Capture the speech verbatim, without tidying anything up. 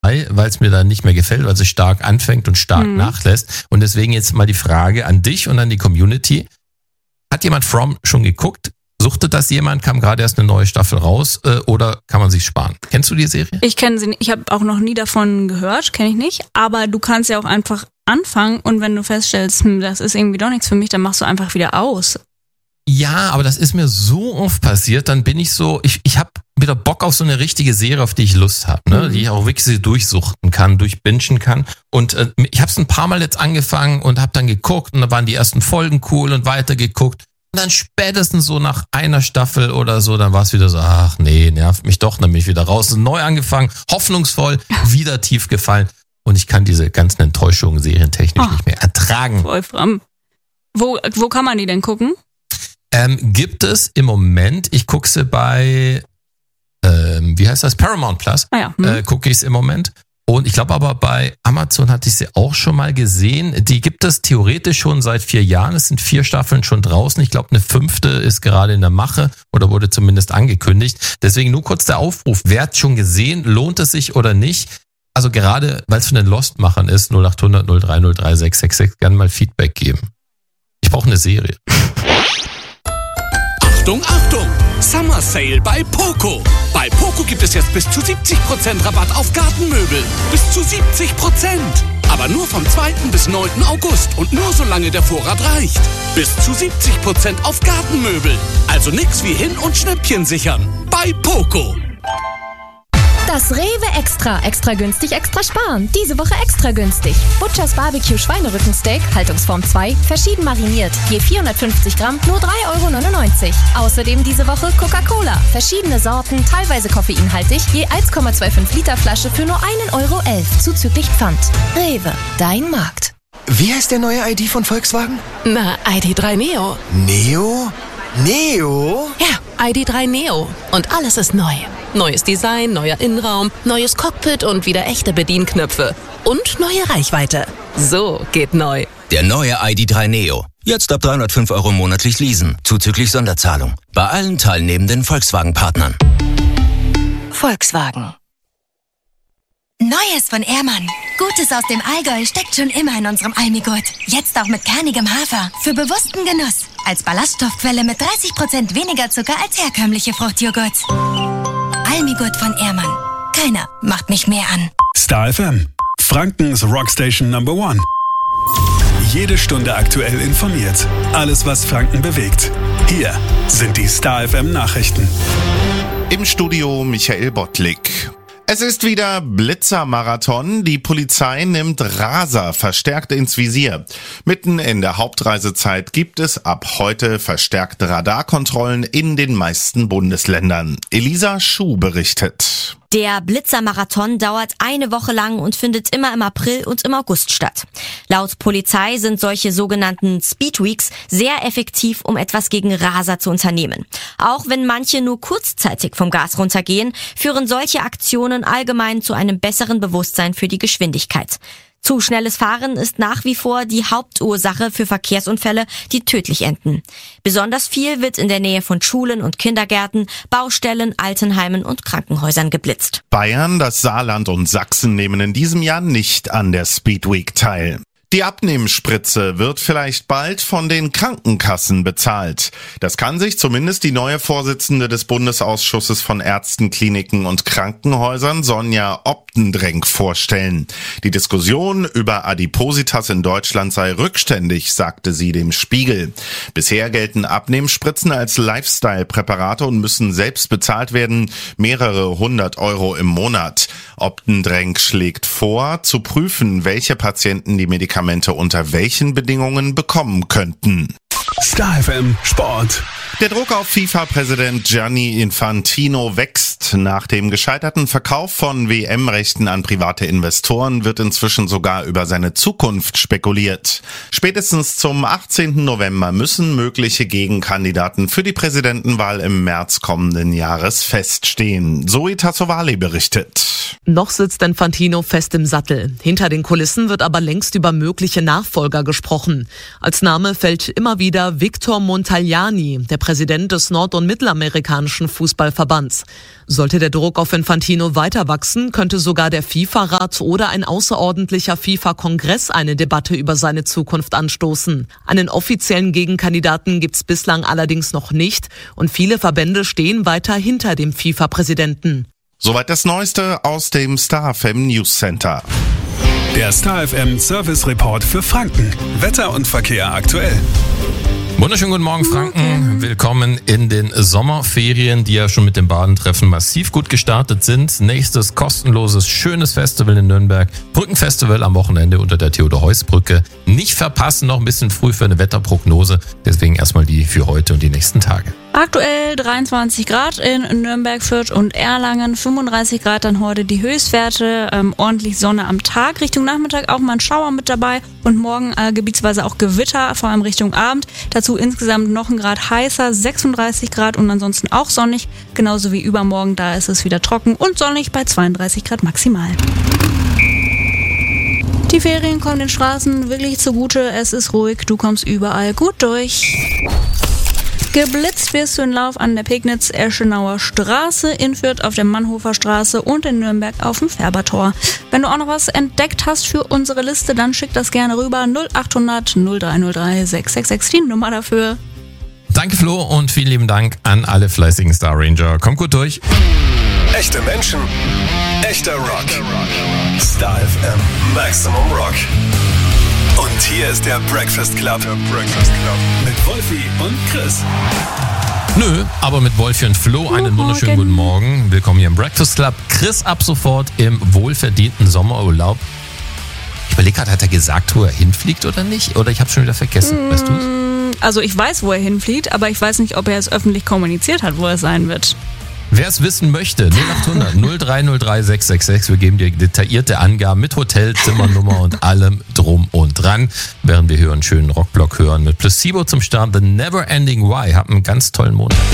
vorbei, weil es mir dann nicht mehr gefällt, weil es stark anfängt und stark mhm. nachlässt. Und deswegen jetzt mal die Frage an dich und an die Community. Hat jemand From schon geguckt? Suchtet das jemand? Kam gerade erst eine neue Staffel raus äh, oder kann man sich sparen? Kennst du die Serie? Ich kenne sie nicht. Ich habe auch noch nie davon gehört, kenne ich nicht. Aber du kannst ja auch einfach anfangen und wenn du feststellst, hm, das ist irgendwie doch nichts für mich, dann machst du einfach wieder aus. Ja, aber das ist mir so oft passiert, dann bin ich so, ich, ich habe wieder Bock auf so eine richtige Serie, auf die ich Lust habe, ne? Mhm. Die ich auch wirklich durchsuchten kann, durchbingen kann. Und äh, ich habe es ein paar Mal jetzt angefangen und habe dann geguckt und da waren die ersten Folgen cool und weitergeguckt. Und dann spätestens so nach einer Staffel oder so, dann war es wieder so, ach nee, nervt mich doch, dann bin ich wieder raus. Neu angefangen, hoffnungsvoll, wieder tief gefallen. Und ich kann diese ganzen Enttäuschungen serientechnisch oh, nicht mehr ertragen. Wolfram. Wo, wo kann man die denn gucken? Ähm, gibt es im Moment, ich gucke sie bei, ähm, wie heißt das, Paramount Plus, ah ja. hm. äh, gucke ich es im Moment. Und ich glaube aber bei Amazon hatte ich sie auch schon mal gesehen. Die gibt es theoretisch schon seit vier Jahren. Es sind vier Staffeln schon draußen. Ich glaube, eine fünfte ist gerade in der Mache oder wurde zumindest angekündigt. Deswegen nur kurz der Aufruf. Wer hat schon gesehen? Lohnt es sich oder nicht? Also gerade, weil es von den Lost-Machern ist, null acht hundert null drei null drei sechs sechs sechs, gerne mal Feedback geben. Ich brauche eine Serie. Achtung, Achtung! Summer Sale bei Poco. Bei Poco gibt es jetzt bis zu siebzig Prozent Rabatt auf Gartenmöbel. Bis zu siebzig Prozent. Aber nur vom zweiten bis neunten August und nur solange der Vorrat reicht. Bis zu siebzig Prozent auf Gartenmöbel. Also nix wie hin und Schnäppchen sichern. Bei Poco. Das Rewe Extra. Extra günstig, extra sparen. Diese Woche extra günstig. Butchers Barbecue Schweinerückensteak, Haltungsform zwei, verschieden mariniert. Je vierhundertfünfzig Gramm, nur drei Euro neunundneunzig. Außerdem diese Woche Coca-Cola. Verschiedene Sorten, teilweise koffeinhaltig, je eins Komma fünfundzwanzig Liter Flasche für nur ein Euro elf, zuzüglich Pfand. Rewe, dein Markt. Wie heißt der neue I D von Volkswagen? Na, I D drei Neo. Neo? Neo? Ja, I D drei Neo. Und alles ist neu. Neues Design, neuer Innenraum, neues Cockpit und wieder echte Bedienknöpfe. Und neue Reichweite. So geht neu. Der neue I D drei Neo. Jetzt ab dreihundertfünf Euro monatlich leasen. Zuzüglich Sonderzahlung. Bei allen teilnehmenden Volkswagen-Partnern. Volkswagen. Neues von Ehrmann. Gutes aus dem Allgäu steckt schon immer in unserem Almigurt. Jetzt auch mit kernigem Hafer. Für bewussten Genuss. Als Ballaststoffquelle mit dreißig Prozent weniger Zucker als herkömmliche Fruchtjoghurts. Almigurt von Ehrmann. Keiner macht mich mehr an. Star F M. Frankens Rockstation Number One. Jede Stunde aktuell informiert. Alles, was Franken bewegt. Hier sind die Star F M Nachrichten. Im Studio Michael Bottlik. Es ist wieder Blitzermarathon. Die Polizei nimmt Raser verstärkt ins Visier. Mitten in der Hauptreisezeit gibt es ab heute verstärkte Radarkontrollen in den meisten Bundesländern. Elisa Schuh berichtet. Der Blitzermarathon dauert eine Woche lang und findet immer im April und im August statt. Laut Polizei sind solche sogenannten Speedweeks sehr effektiv, um etwas gegen Raser zu unternehmen. Auch wenn manche nur kurzzeitig vom Gas runtergehen, führen solche Aktionen allgemein zu einem besseren Bewusstsein für die Geschwindigkeit. Zu schnelles Fahren ist nach wie vor die Hauptursache für Verkehrsunfälle, die tödlich enden. Besonders viel wird in der Nähe von Schulen und Kindergärten, Baustellen, Altenheimen und Krankenhäusern geblitzt. Bayern, das Saarland und Sachsen nehmen in diesem Jahr nicht an der Speedweek teil. Die Abnehmspritze wird vielleicht bald von den Krankenkassen bezahlt. Das kann sich zumindest die neue Vorsitzende des Bundesausschusses von Ärzten, Kliniken und Krankenhäusern, Sonja Optendrenk, vorstellen. Die Diskussion über Adipositas in Deutschland sei rückständig, sagte sie dem Spiegel. Bisher gelten Abnehmspritzen als Lifestyle-Präparate und müssen selbst bezahlt werden, mehrere hundert Euro im Monat. Optendrenk schlägt vor, zu prüfen, welche Patienten die Medikamente unter welchen Bedingungen bekommen könnten. Star F M Sport. Der Druck auf FIFA-Präsident Gianni Infantino wächst. Nach dem gescheiterten Verkauf von W M-Rechten an private Investoren wird inzwischen sogar über seine Zukunft spekuliert. Spätestens zum achtzehnten November müssen mögliche Gegenkandidaten für die Präsidentenwahl im März kommenden Jahres feststehen. Zoe Tassovali berichtet. Noch sitzt Infantino fest im Sattel. Hinter den Kulissen wird aber längst über mögliche Nachfolger gesprochen. Als Name fällt immer wieder Victor Montagliani. Der Präsident des nord- und mittelamerikanischen Fußballverbands. Sollte der Druck auf Infantino weiter wachsen, könnte sogar der FIFA-Rat oder ein außerordentlicher FIFA-Kongress eine Debatte über seine Zukunft anstoßen. Einen offiziellen Gegenkandidaten gibt's bislang allerdings noch nicht und viele Verbände stehen weiter hinter dem FIFA-Präsidenten. Soweit das Neueste aus dem Star F M News Center. Der Star F M Service Report für Franken. Wetter und Verkehr aktuell. Wunderschönen guten Morgen, Franken. Willkommen in den Sommerferien, die ja schon mit dem Badentreffen massiv gut gestartet sind. Nächstes kostenloses, schönes Festival in Nürnberg. Brückenfestival am Wochenende unter der Theodor-Heuss-Brücke. Nicht verpassen, noch ein bisschen früh für eine Wetterprognose. Deswegen erstmal die für heute und die nächsten Tage. Aktuell dreiundzwanzig Grad in Nürnberg, Fürth und Erlangen, fünfunddreißig Grad dann heute die Höchstwerte, ähm, ordentlich Sonne am Tag, Richtung Nachmittag auch mal ein Schauer mit dabei und morgen äh, gebietsweise auch Gewitter, vor allem Richtung Abend. Dazu insgesamt noch ein Grad heißer, sechsunddreißig Grad und ansonsten auch sonnig, genauso wie übermorgen, da ist es wieder trocken und sonnig bei zweiunddreißig Grad maximal. Die Ferien kommen den Straßen wirklich zugute, es ist ruhig, du kommst überall gut durch. Geblitzt wirst du in Lauf an der Pegnitz-Eschenauer Straße, in Fürth auf der Mannhofer Straße und in Nürnberg auf dem Färbertor. Wenn du auch noch was entdeckt hast für unsere Liste, dann schick das gerne rüber. null achthundert null drei null drei sechs sechs sechs, die Nummer dafür. Danke Flo und vielen lieben Dank an alle fleißigen Star Ranger. Kommt gut durch. Echte Menschen, echter Rock. Star F M Maximum Rock. Und hier ist der Breakfast Club. Der Breakfast Club. Mit Wolfi und Chris. Nö, aber mit Wolfi und Flo einen wunderschönen guten Morgen. Willkommen hier im Breakfast Club. Chris ab sofort im wohlverdienten Sommerurlaub. Ich überlege gerade, hat er gesagt, wo er hinfliegt oder nicht? Oder ich habe schon wieder vergessen. Weißt du es? Also ich weiß, wo er hinfliegt, aber ich weiß nicht, ob er es öffentlich kommuniziert hat, wo er sein wird. Wer es wissen möchte, null achthundert null drei null drei sechs sechs sechs. Wir geben dir detaillierte Angaben mit Hotel, Zimmernummer und allem drum und dran. Während wir hier einen schönen Rockblock hören mit Placebo zum Start. The Never Ending Why. Haben einen ganz tollen Monat.